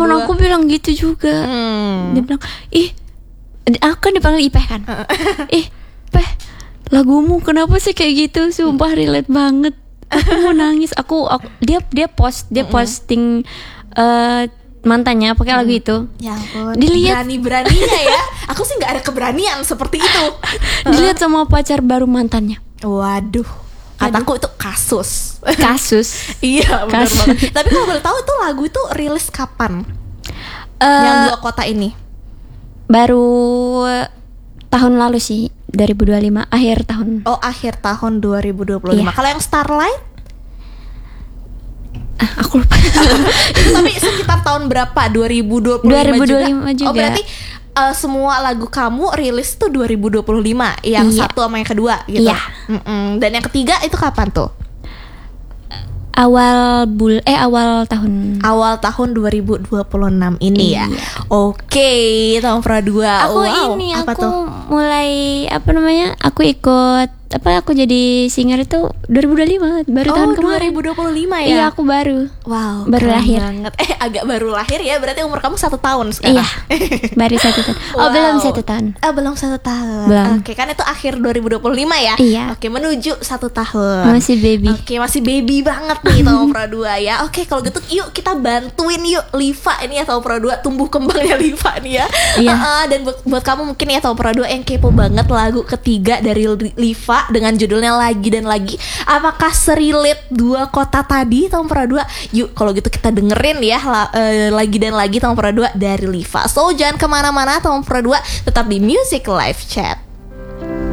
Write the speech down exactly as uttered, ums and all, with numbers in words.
temen aku bilang gitu juga. hmm. Dia bilang, ih, aku kan dipanggil Ipeh kan. Ih Peh, lagumu kenapa sih kayak gitu? Sumpah relate banget. Aku mau nangis. Aku, aku dia dia post dia posting uh, mantannya pakai lagu itu. Ya ampun. Dilihat berani-beraninya ya. Aku sih nggak ada keberanian seperti itu. Dilihat sama pacar baru mantannya. Waduh. Kataku itu kasus. Kasus. Iya benar Kasus. banget. Tapi kalau boleh tahu itu lagu itu rilis kapan? Uh, Yang Dua Kota ini. Baru tahun lalu sih, dua ribu dua puluh lima akhir tahun. Oh, akhir tahun dua ribu dua puluh lima. Iya. Kalau yang Starlight? Ah, aku lupa. Tapi sekitar tahun berapa? dua ribu dua puluh lima, dua ribu dua puluh lima juga. juga. Oh, berarti uh, semua lagu kamu rilis tuh dua ribu dua puluh lima. Yang iya. satu sama yang kedua gitu. Iya. Mm-mm. Dan yang ketiga itu kapan tuh? Awal bul eh awal tahun awal tahun dua ribu dua puluh enam ini iya. ya. Oke, tahun Pro dua. Aku wow, ini apa aku tuh? mulai apa namanya? Aku ikut apa aku jadi singer itu dua ribu dua puluh lima baru oh, tahun kemarin. dua ribu dua puluh lima ya. Iya, aku baru. Wow, baru lahir. Banget. Eh, agak baru lahir ya. Berarti umur kamu satu tahun sekarang. Iya. Baru satu tahun. Oh, wow. belum satu tahun. Oh, belum satu tahun. Belum. Oke, kan itu akhir dua ribu dua puluh lima ya. Iya. Oke, menuju satu tahun. Masih baby. Oke, masih baby banget nih tahun Pro dua ya. Oke, kalau gitu yuk kita bantuin yuk Liva ini ya tahun Pro dua tumbuh kembangnya Liva nih ya. Iya. Uh-uh, dan buat, buat kamu mungkin ya tahun Pro dua yang kepo banget lagu ketiga dari Liva dengan judulnya Lagi dan Lagi. Apakah serilit Dua Kota tadi tahun Pro dua? Yuk kalau gitu kita dengerin ya la, uh, Lagi dan Lagi tahun Pro dua dari Liva. So jangan kemana-mana tahun Pro dua, tetap di Music Live Chat.